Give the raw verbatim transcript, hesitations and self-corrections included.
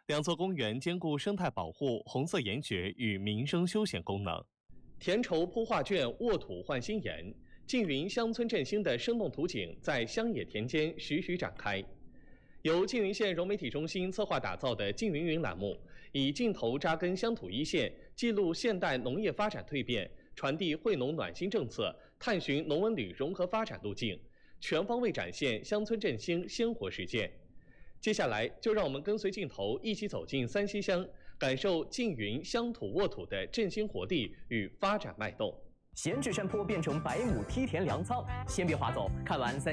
两座公园兼顾生态保护、红色研学与民生休闲功能。田畴铺画卷，沃土焕新颜。缙云乡村振兴的生动图景在乡野田间徐徐展开。由缙云县融媒体中心策划打造的“缙云云”栏目，以镜头扎根乡土一线，记录现代农业发展蜕变，传递惠农暖心政策，探寻农文旅融合发展路径，全方位展现乡村振兴鲜活实践。接下来，就让我们跟随镜头一起走进三溪乡，感受缙云乡土沃土的振兴活力与发展脉动。 闲置山坡变成百亩梯田粮仓，先别划走，看完三